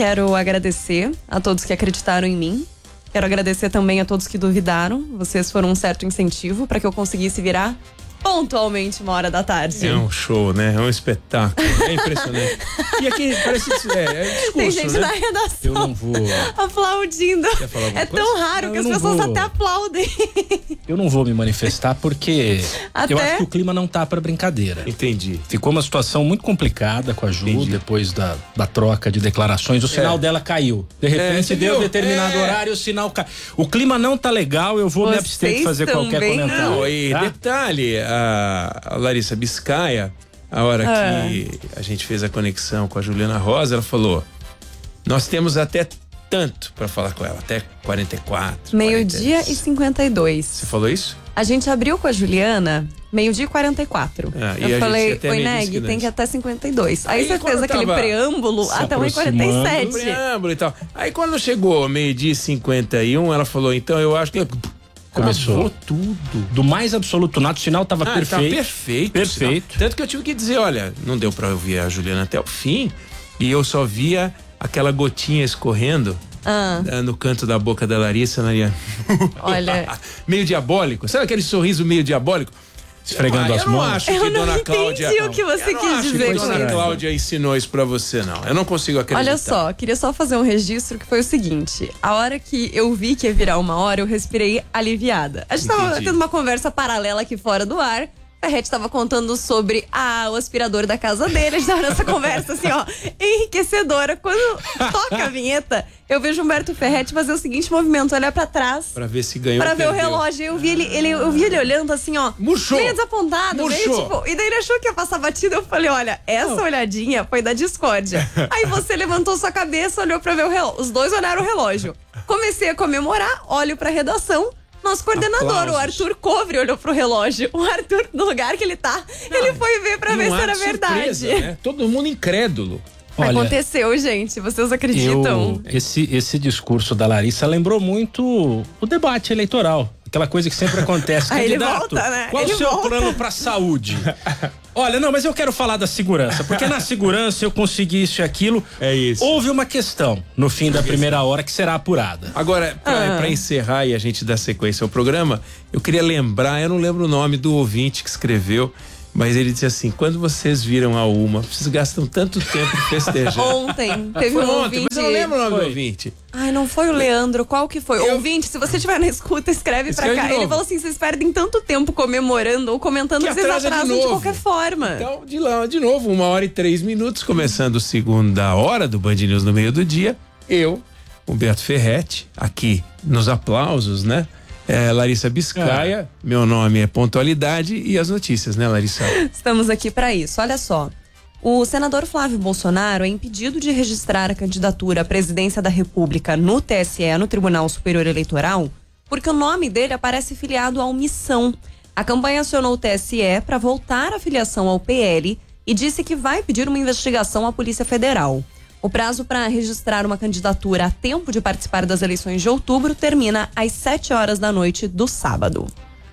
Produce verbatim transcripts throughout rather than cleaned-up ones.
quero agradecer a todos que acreditaram em mim. Quero agradecer também a todos que duvidaram. Vocês foram um certo incentivo para que eu conseguisse virar pontualmente uma hora da tarde. É um show, né? É um espetáculo. É impressionante. E aqui parece é, é discurso, tem gente né? na redação Eu não vou. aplaudindo. Quer falar alguma É coisa? tão raro Não, que eu as não pessoas vou. até aplaudem. Eu não vou me manifestar porque Até? eu acho que o clima não tá pra brincadeira. Entendi. Ficou uma situação muito complicada com a Ju, Entendi. depois da, da troca de declarações. O sinal É. dela caiu. De É, repente você deu viu? determinado É. horário, o sinal caiu. O clima não tá legal, eu vou me Vocês abster de fazer qualquer também comentário. Não, e tá? detalhe, a, a Larissa Biscaia, a hora Ah. que a gente fez a conexão com a Juliana Rosa, ela falou: nós temos até tanto pra falar com ela, até quarenta e quatro. Meio-dia quarenta. e cinquenta e dois. Você falou isso? A gente abriu com a Juliana meio-dia e quarenta e quatro. Ah, e a eu gente falei, até oi meio-dia e Neg, cinquenta e tem que ir dois. até cinquenta e dois. Aí, Aí, você quando fez aquele tava preâmbulo se até uma e quarenta e aproximando, sete. Preâmbulo e tal. Aí quando chegou meio-dia e cinquenta e um, ela falou: então eu acho que. Começou. Travou tudo. Do mais absoluto nato, o sinal tava Ah, perfeito. Tá perfeito. Perfeito. Sinal. Tanto que eu tive que dizer, olha, não deu pra ouvir a Juliana até o fim. E eu só via aquela gotinha escorrendo Ah. ah, no canto da boca da Larissa. Maria. Olha. meio diabólico. Sabe aquele sorriso meio diabólico? Esfregando Ah, as eu não mãos. acho Eu que não Dona entendi Cláudia. o que você eu não quis acho dizer que com Dona isso. Cláudia ensinou isso pra você, não. Eu não consigo acreditar. Olha só, queria só fazer um registro que foi o seguinte: a hora que eu vi que ia virar uma hora, eu respirei aliviada. A gente tava Entendi. tendo uma conversa paralela aqui fora do ar. Ferretti tava contando sobre ah, o aspirador da casa dele. A gente tava nessa conversa assim, ó, enriquecedora. Quando toca a vinheta, eu vejo o Humberto Ferretti fazer o seguinte movimento: olhar pra trás Pra ver se ganhou pra ou ver o perdeu. relógio. Eu vi ele, ele, eu vi ele olhando assim, ó, Murchou. meio desapontado, meio Murchou. tipo. E daí ele achou que ia passar batida. Eu falei: olha, essa olhadinha foi da discórdia. Aí você levantou sua cabeça, olhou pra ver o relógio. Os dois olharam o relógio. Comecei a comemorar, olho pra redação. Nosso coordenador, Aplausos. o Arthur Covre, olhou pro relógio. O Arthur, no lugar que ele tá, ele foi ver pra E ver um se ar era de verdade. surpresa, né? Todo mundo incrédulo. Olha, Aconteceu, gente. Vocês acreditam? Eu, esse, esse discurso da Larissa lembrou muito o debate eleitoral. Aquela coisa que sempre acontece. Aí ele Candidato, volta, né? qual Ele o seu volta. plano pra saúde? Olha, não, mas eu quero falar da segurança, porque na segurança eu consegui isso e aquilo. É isso. Houve uma questão no fim da primeira hora que será apurada. Agora, pra, Ah. pra encerrar e a gente dar sequência ao programa, eu queria lembrar, eu não lembro o nome do ouvinte que escreveu, mas ele disse assim: quando vocês viram a Uma, vocês gastam tanto tempo festejando. Ontem, teve Foi um ontem, ouvinte. mas eu não lembro o nome do Foi. ouvinte. Ai, não foi o Leandro, qual que foi? Eu- Ouvinte, se você estiver na escuta, escreve, Escreve pra cá. de novo. Ele falou assim: vocês perdem tanto tempo comemorando ou comentando Que que vocês atrasa de atrasam de, novo. qualquer forma. Então, de lá, de novo, uma hora e três minutos, começando a segunda hora do Band News no meio do dia. Eu, Humberto Ferretti, aqui nos aplausos, né? É, Larissa Biscaia, meu nome é Pontualidade e as notícias, né, Larissa? Estamos aqui para isso. Olha só. O senador Flávio Bolsonaro é impedido de registrar a candidatura à presidência da República no T S E, no Tribunal Superior Eleitoral, porque o nome dele aparece filiado à omissão. A campanha acionou o T S E para voltar a filiação ao P L e disse que vai pedir uma investigação à Polícia Federal. O prazo para registrar uma candidatura a tempo de participar das eleições de outubro termina às sete horas da noite do sábado.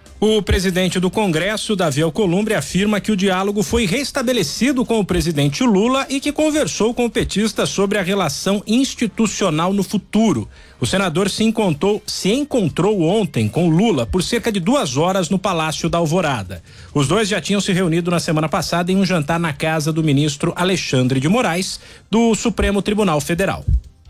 O presidente do Congresso, Davi Alcolumbre, afirma que o diálogo foi restabelecido com o presidente Lula e que conversou com o petista sobre a relação institucional no futuro. O senador se encontrou, se encontrou ontem com Lula por cerca de duas horas no Palácio da Alvorada. Os dois já tinham se reunido na semana passada em um jantar na casa do ministro Alexandre de Moraes, do Supremo Tribunal Federal.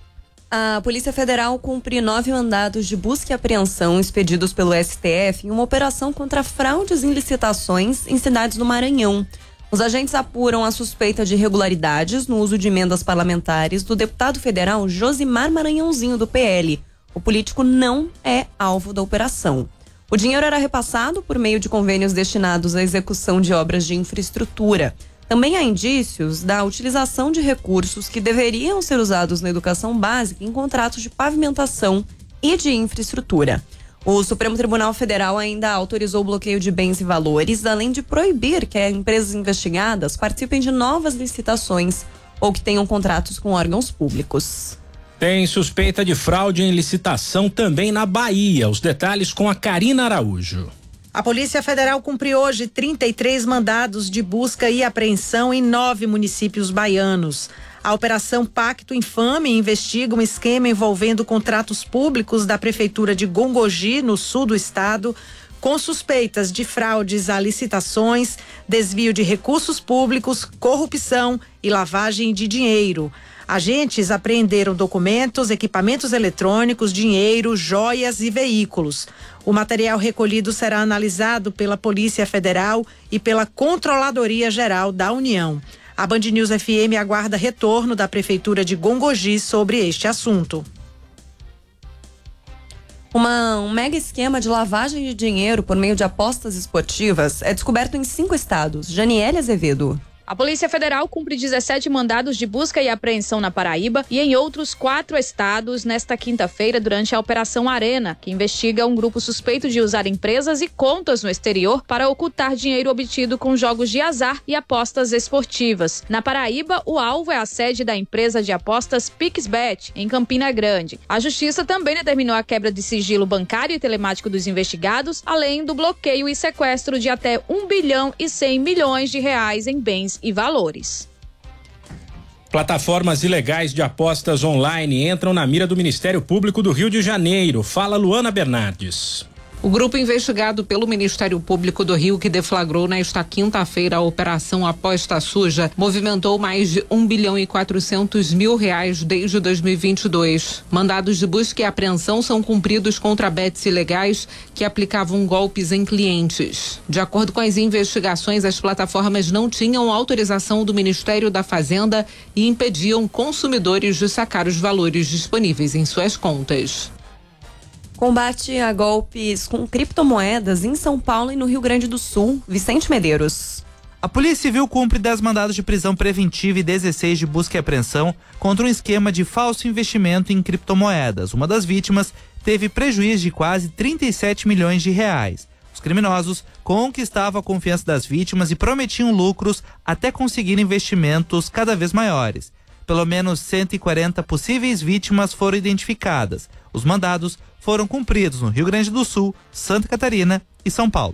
A Polícia Federal cumpre nove mandados de busca e apreensão expedidos pelo S T F em uma operação contra fraudes em licitações em cidades do Maranhão. Os agentes apuram a suspeita de irregularidades no uso de emendas parlamentares do deputado federal Josimar Maranhãozinho, do P L. O político não é alvo da operação. O dinheiro era repassado por meio de convênios destinados à execução de obras de infraestrutura. Também há indícios da utilização de recursos que deveriam ser usados na educação básica em contratos de pavimentação e de infraestrutura. O Supremo Tribunal Federal ainda autorizou o bloqueio de bens e valores, além de proibir que as empresas investigadas participem de novas licitações ou que tenham contratos com órgãos públicos. Tem suspeita de fraude em licitação também na Bahia. Os detalhes com a Karina Araújo. A Polícia Federal cumpriu hoje trinta e três mandados de busca e apreensão em nove municípios baianos. A Operação Pacto Infame investiga um esquema envolvendo contratos públicos da Prefeitura de Gongogi, no sul do estado, com suspeitas de fraudes a licitações, desvio de recursos públicos, corrupção e lavagem de dinheiro. Agentes apreenderam documentos, equipamentos eletrônicos, dinheiro, joias e veículos. O material recolhido será analisado pela Polícia Federal e pela Controladoria Geral da União. A Band News F M aguarda retorno da Prefeitura de Gongogi sobre este assunto. Uma, um mega esquema de lavagem de dinheiro por meio de apostas esportivas é descoberto em cinco estados. Janiele Azevedo. A Polícia Federal cumpre dezessete mandados de busca e apreensão na Paraíba e em outros quatro estados nesta quinta-feira durante a Operação Arena, que investiga um grupo suspeito de usar empresas e contas no exterior para ocultar dinheiro obtido com jogos de azar e apostas esportivas. Na Paraíba, o alvo é a sede da empresa de apostas PixBet, em Campina Grande. A Justiça também determinou a quebra de sigilo bancário e telemático dos investigados, além do bloqueio e sequestro de até um bilhão e cem milhões de reais em bens e valores. Plataformas ilegais de apostas online entram na mira do Ministério Público do Rio de Janeiro. Fala Luana Bernardes. O grupo investigado pelo Ministério Público do Rio, que deflagrou nesta quinta-feira a Operação Aposta Suja, movimentou mais de um bilhão e quatrocentos mil reais desde dois mil e vinte e dois. Mandados de busca e apreensão são cumpridos contra bets ilegais que aplicavam golpes em clientes. De acordo com as investigações, as plataformas não tinham autorização do Ministério da Fazenda e impediam consumidores de sacar os valores disponíveis em suas contas. Combate a golpes com criptomoedas em São Paulo e no Rio Grande do Sul. Vicente Medeiros. A Polícia Civil cumpre dez mandados de prisão preventiva e dezesseis de busca e apreensão contra um esquema de falso investimento em criptomoedas. Uma das vítimas teve prejuízo de quase trinta e sete milhões de reais. Os criminosos conquistavam a confiança das vítimas e prometiam lucros até conseguir investimentos cada vez maiores. Pelo menos cento e quarenta possíveis vítimas foram identificadas. Os mandados foram cumpridos no Rio Grande do Sul, Santa Catarina e São Paulo.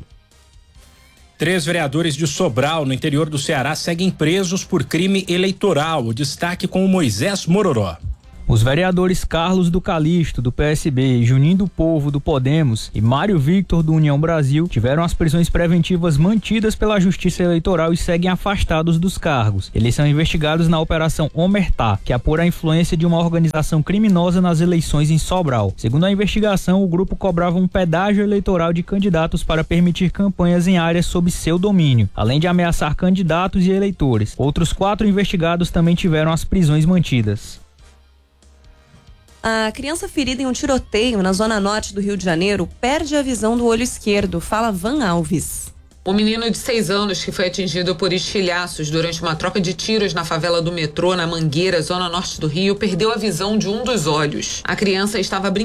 Três vereadores de Sobral, no interior do Ceará, seguem presos por crime eleitoral. O destaque com o Moisés Mororó. Os vereadores Carlos do Calixto, do P S B, Juninho do Povo, do Podemos e Mário Victor, do União Brasil, tiveram as prisões preventivas mantidas pela Justiça Eleitoral e seguem afastados dos cargos. Eles são investigados na Operação Omertá, que apura a influência de uma organização criminosa nas eleições em Sobral. Segundo a investigação, o grupo cobrava um pedágio eleitoral de candidatos para permitir campanhas em áreas sob seu domínio, além de ameaçar candidatos e eleitores. Outros quatro investigados também tiveram as prisões mantidas. A criança ferida em um tiroteio na zona norte do Rio de Janeiro perde a visão do olho esquerdo. Fala Van Alves. O menino de seis anos que foi atingido por estilhaços durante uma troca de tiros na favela do metrô, na Mangueira, zona norte do Rio, perdeu a visão de um dos olhos. A criança estava brincando